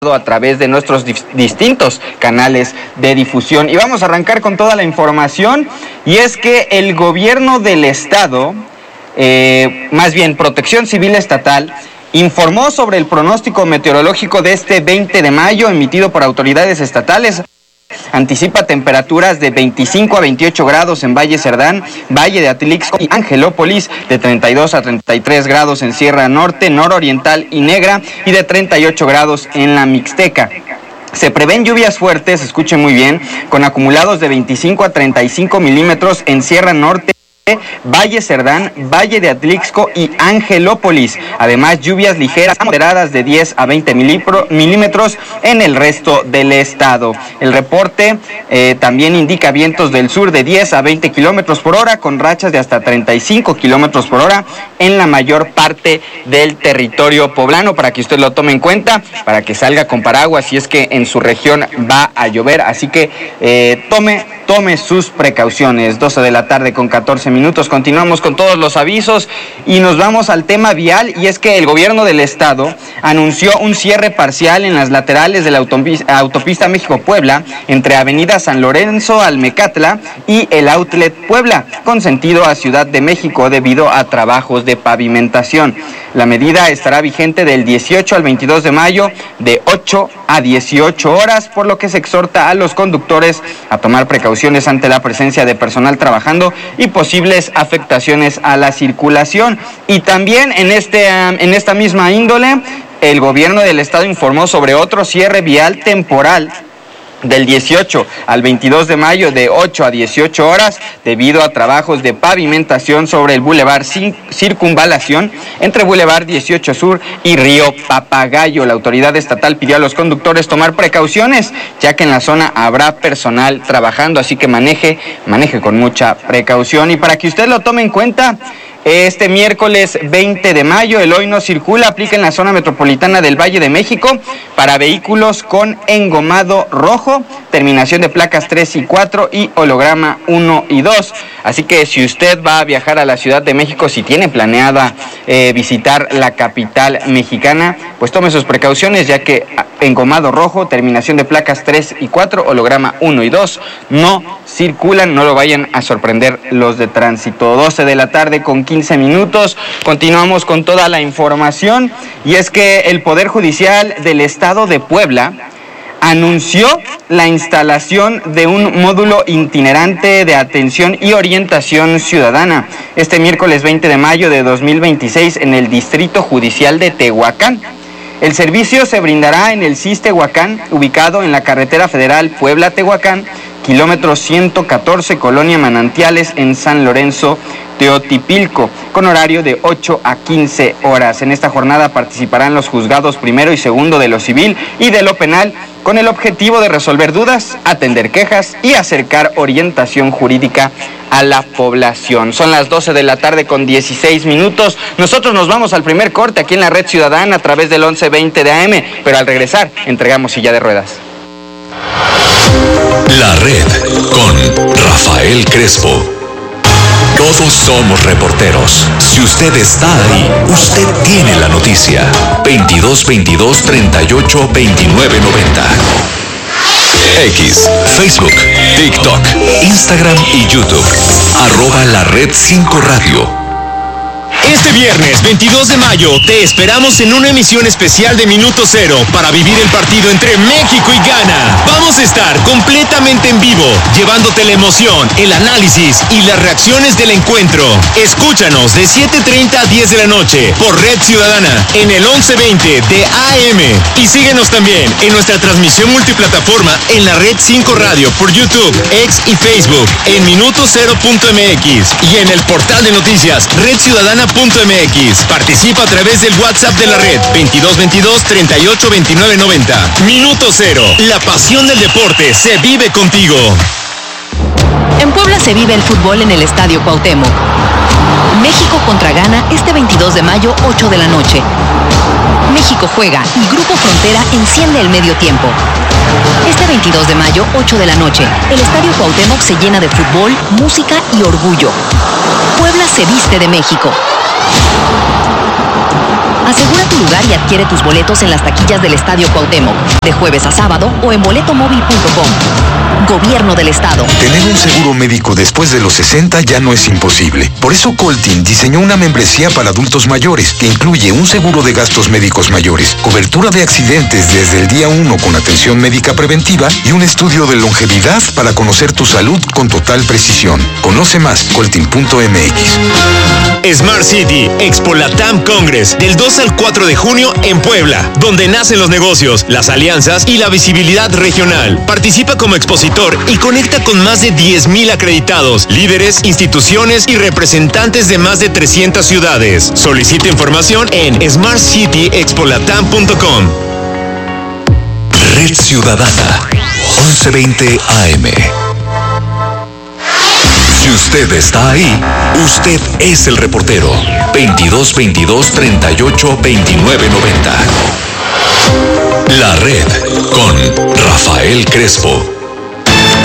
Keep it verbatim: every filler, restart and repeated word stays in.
a través de nuestros di- distintos canales de difusión. Y vamos a arrancar con toda la información, y es que el gobierno del estado, eh, más bien Protección Civil Estatal, informó sobre el pronóstico meteorológico de este veinte de mayo emitido por autoridades estatales. Anticipa temperaturas de veinticinco a veintiocho grados en Valle Cerdán, Valle de Atlixco y Angelópolis, de treinta y dos a treinta y tres grados en Sierra Norte, Nororiental y Negra, y de treinta y ocho grados en la Mixteca. Se prevén lluvias fuertes, escuchen muy bien, con acumulados de veinticinco a treinta y cinco milímetros en Sierra Norte, Valle Cerdán, Valle de Atlixco y Angelópolis. Además, lluvias ligeras a moderadas de diez a veinte milímetros en el resto del estado. El reporte eh, también indica vientos del sur de diez a veinte kilómetros por hora, con rachas de hasta treinta y cinco kilómetros por hora en la mayor parte del territorio poblano, para que usted lo tome en cuenta, para que salga con paraguas si es que en su región va a llover. Así que eh, tome, tome sus precauciones. doce de la tarde con catorce minutos. Continuamos con todos los avisos y nos vamos al tema vial, y es que el gobierno del estado anunció un cierre parcial en las laterales de la autopista, autopista México-Puebla, entre Avenida San Lorenzo Almecatla y el Outlet Puebla, con sentido a Ciudad de México, debido a trabajos de pavimentación. La medida estará vigente del dieciocho al veintidós de mayo, de ocho a dieciocho horas, por lo que se exhorta a los conductores a tomar precauciones ante la presencia de personal trabajando y posibles afectaciones a la circulación. Y también en este en esta misma índole, el gobierno del estado informó sobre otro cierre vial temporal del dieciocho al veintidós de mayo, de ocho a dieciocho horas, debido a trabajos de pavimentación sobre el Boulevard Circunvalación, entre Boulevard dieciocho Sur y Río Papagayo. La autoridad estatal pidió a los conductores tomar precauciones, ya que en la zona habrá personal trabajando, así que maneje, maneje con mucha precaución. Y para que usted lo tome en cuenta, este miércoles veinte de mayo, el Hoy No Circula aplica en la zona metropolitana del Valle de México para vehículos con engomado rojo, terminación de placas tres y cuatro y holograma uno y dos. Así que si usted va a viajar a la Ciudad de México, si tiene planeada eh, visitar la capital mexicana, pues tome sus precauciones, ya que engomado rojo, terminación de placas tres y cuatro, holograma uno y dos, no circulan, no lo vayan a sorprender los de tránsito. doce de la tarde con quince minutos, continuamos con toda la información, y es que el Poder Judicial del Estado de Puebla anunció la instalación de un módulo itinerante de atención y orientación ciudadana este miércoles veinte de mayo de dos mil veintiséis en el Distrito Judicial de Tehuacán. El servicio se brindará en el C I S Tehuacán, ubicado en la carretera federal Puebla-Tehuacán, kilómetro ciento catorce, Colonia Manantiales, en San Lorenzo, Teotipilco, con horario de ocho a quince horas. En esta jornada participarán los juzgados primero y segundo de lo civil y de lo penal, con el objetivo de resolver dudas, atender quejas y acercar orientación jurídica a la población. Son las doce de la tarde con dieciséis minutos. Nosotros nos vamos al primer corte aquí en la Red Ciudadana a través del once veinte de A M, pero al regresar entregamos silla de ruedas. La Red con Rafael Crespo. Todos somos reporteros. Si usted está ahí, usted tiene la noticia. veintidós veintidós treinta y ocho veintinueve noventa. X, Facebook, TikTok, Instagram y YouTube. Arroba la Red cinco Radio. Este viernes veintidós de mayo te esperamos en una emisión especial de Minuto Cero para vivir el partido entre México y Ghana. Vamos a estar completamente en vivo, llevándote la emoción, el análisis y las reacciones del encuentro. Escúchanos de siete treinta a diez de la noche por Red Ciudadana en el once veinte de A M. Y síguenos también en nuestra transmisión multiplataforma en la Red cinco Radio por YouTube, X y Facebook, en minuto cero punto m x y en el portal de noticias red ciudadana punto m x. Participa a través del WhatsApp de la red veintidós veintidós treinta y ocho veintinueve noventa. Minuto Cero, la pasión del deporte se vive contigo. En Puebla se vive el fútbol en el Estadio Cuauhtémoc. México contra Ghana este veintidós de mayo, ocho de la noche. México juega y Grupo Frontera enciende el medio tiempo. Este veintidós de mayo, ocho de la noche, el Estadio Cuauhtémoc se llena de fútbol, música y orgullo. Puebla se viste de México. Asegura tu lugar y adquiere tus boletos en las taquillas del Estadio Cuauhtémoc, de jueves a sábado o en boleto móvil punto com. Gobierno del Estado. Tener un seguro médico después de los sesenta ya no es imposible. Por eso Coltin diseñó una membresía para adultos mayores que incluye un seguro de gastos médicos mayores, cobertura de accidentes desde el día uno con atención médica preventiva y un estudio de longevidad para conocer tu salud con total precisión. Conoce más, coltin punto m x. Smart City, Expo Latam Congress, del dos al cuatro de junio en Puebla, donde nacen los negocios, las alianzas y la visibilidad regional. Participa como expositor y conecta con más de diez mil acreditados, líderes, instituciones y representantes de más de trescientas ciudades. Solicita información en smart city expo latam punto com. Red Ciudadana, once veinte A M. Si usted está ahí, usted es el reportero. veintidós veintidós treinta y ocho veintinueve noventa. La Red con Rafael Crespo.